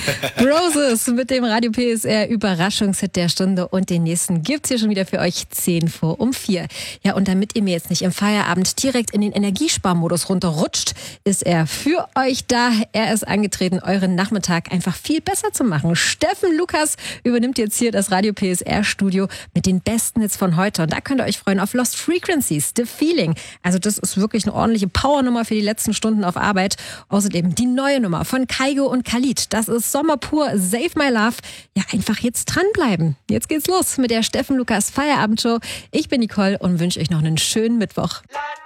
Roses mit dem Radio PSR Überraschungshit der Stunde und den nächsten gibt's hier schon wieder für euch 4:10. Ja, und damit ihr mir jetzt nicht im Feierabend direkt in den Energiesparmodus runterrutscht, ist er für euch da. Er ist angetreten, euren Nachmittag einfach viel besser zu machen. Steffen Lukas übernimmt jetzt hier das Radio PSR Studio mit den besten Hits von heute. Und da könnt ihr euch freuen auf Lost Frequencies, The Feeling. Also das ist wirklich eine ordentliche Powernummer für die letzten Stunden auf Arbeit. Außerdem die neue Nummer von Kygo und Khalid. Das ist Sommer pur, Save My Love. Ja, einfach jetzt dranbleiben. Jetzt geht's los mit der Steffen Lukas Feierabendshow. Ich bin Nicole und wünsche euch noch einen schönen Mittwoch.